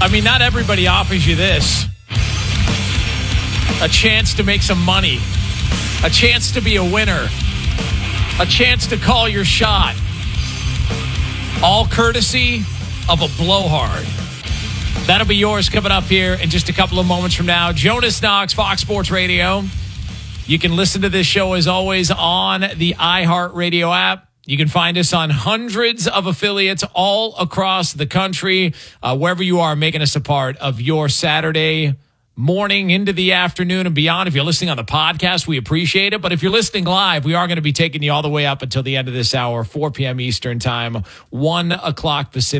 I mean, not everybody offers you this. A chance to make some money. A chance to be a winner. A chance to call your shot. All courtesy of a blowhard. That'll be yours coming up here in just a couple of moments from now. Jonas Knox, Fox Sports Radio. You can listen to this show, as always, on the iHeartRadio app. You can find us on hundreds of affiliates all across the country. Wherever you are, making us a part of your Saturday morning into the afternoon and beyond. If you're listening on the podcast, we appreciate it. But if you're listening live, we are going to be taking you all the way up until the end of this hour, 4 p.m. Eastern time, 1 o'clock Pacific.